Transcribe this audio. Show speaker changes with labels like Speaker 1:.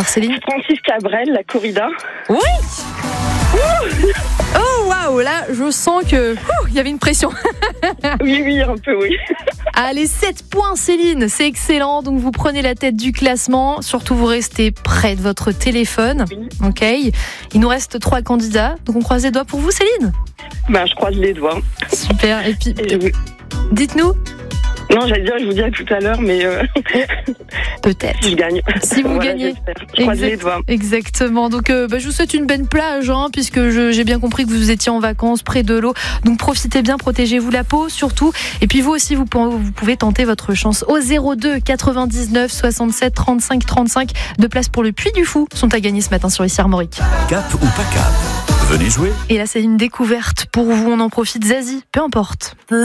Speaker 1: Alors Céline?
Speaker 2: Francis Cabrel, la corrida.
Speaker 1: Oui. Oh waouh, là je sens que il y avait une pression.
Speaker 2: Oui, un peu, oui.
Speaker 1: Allez, 7 points Céline, c'est excellent. Donc vous prenez la tête du classement. Surtout vous restez près de votre téléphone.
Speaker 2: Oui.
Speaker 1: Ok. Il nous reste 3 candidats. Donc on croise les doigts pour vous Céline.
Speaker 2: Je croise les doigts.
Speaker 1: Super. Et puis
Speaker 2: Et
Speaker 1: dites-nous.
Speaker 2: Non, j'allais dire, je vous dirai tout à l'heure, mais
Speaker 1: Peut-être.
Speaker 2: si je gagne.
Speaker 1: Si vous gagnez.
Speaker 2: J'espère. Je croise les doigts.
Speaker 1: Exactement. Donc, je vous souhaite une bonne plage, puisque j'ai bien compris que vous étiez en vacances près de l'eau. Donc, profitez bien, protégez-vous la peau, surtout. Et puis, vous aussi, vous pouvez tenter votre chance au 02 99 67 35 35. 2 places pour le Puy du Fou sont à gagner ce matin sur ici Armorique.
Speaker 3: Cap ou pas cap? Venez jouer.
Speaker 1: Et là, c'est une découverte pour vous. On en profite. Zazie, peu importe.